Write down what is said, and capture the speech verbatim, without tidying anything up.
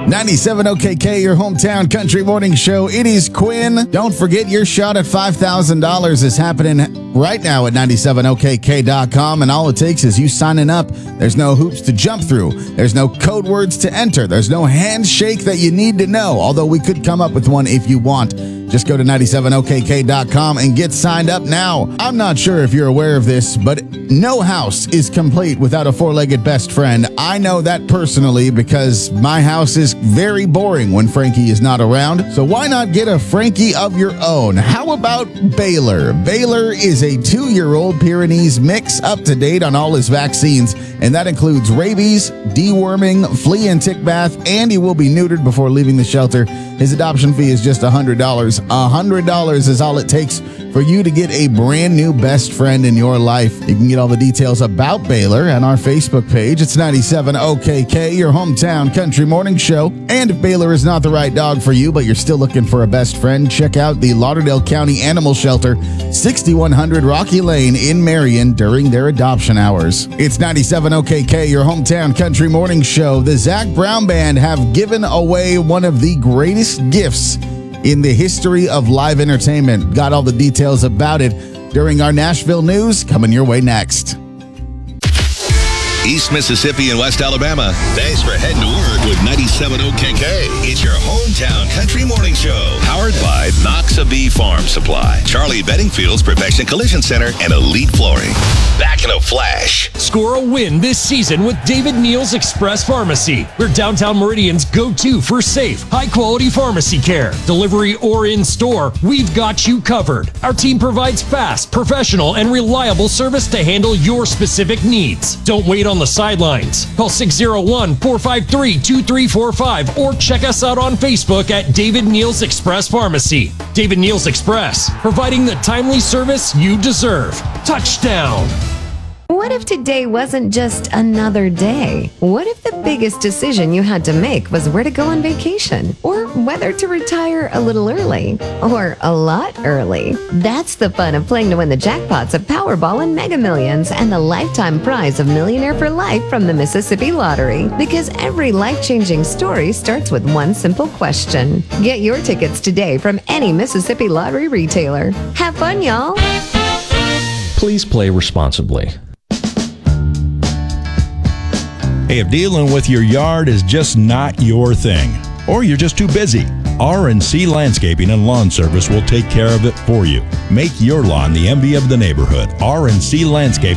ninety-seven O K K, your hometown country morning show. It is Quinn. Don't forget your shot at five thousand dollars is happening right now at ninety-seven O K K dot com, and all it takes is you signing up. There's no hoops to jump through. There's no code words to enter. There's no handshake that you need to know, although we could come up with one if you want. Just go to ninety-seven O K K dot com and get signed up now. I'm not sure if you're aware of this, but no house is complete without a four-legged best friend. I know that personally because my house is very boring when Frankie is not around. So why not get a Frankie of your own? How about Baylor? Baylor is a two-year-old Pyrenees mix, up to date on all his vaccines, and that includes rabies, deworming, flea and tick bath, and he will be neutered before leaving the shelter. His adoption fee is just one hundred dollars. one hundred dollars is all it takes for you to get a brand new best friend in your life. You can get all the details about Baylor on our Facebook page. It's ninety-seven O K K, your hometown country morning show. And if Baylor is not the right dog for you, but you're still looking for a best friend, check out the Lauderdale County Animal Shelter, sixty-one hundred Rocky Lane in Marion during their adoption hours. It's ninety-seven O K K, your hometown country morning show. The Zac Brown Band have given away one of the greatest gifts in the history of live entertainment. Got all the details about it during our Nashville news, coming your way next. East Mississippi and West Alabama. Thanks for heading to work with ninety-seven O K K. It's your hometown country morning show. Powered by Noxabee Farm Supply, Charlie Bedingfield's Perfection Collision Center, and Elite Flooring. Back in a flash. Score a win this season with David Neal's Express Pharmacy. We're downtown Meridian's go-to for safe, high-quality pharmacy care. Delivery or in-store, we've got you covered. Our team provides fast, professional, and reliable service to handle your specific needs. Don't wait on the sidelines. Call six oh one, four five three, two three four five or check us out on Facebook at David Neal's Express Pharmacy. David Neal's Express, providing the timely service you deserve. Touchdown! What if today wasn't just another day? What if the biggest decision you had to make was where to go on vacation? Or whether to retire a little early? Or a lot early? That's the fun of playing to win the jackpots of Powerball and Mega Millions and the lifetime prize of Millionaire for Life from the Mississippi Lottery. Because every life-changing story starts with one simple question. Get your tickets today from any Mississippi Lottery retailer. Have fun, y'all! Please play responsibly. Hey, if dealing with your yard is just not your thing, or you're just too busy, R and C Landscaping and Lawn Service will take care of it for you. Make your lawn the envy of the neighborhood. R and C Landscaping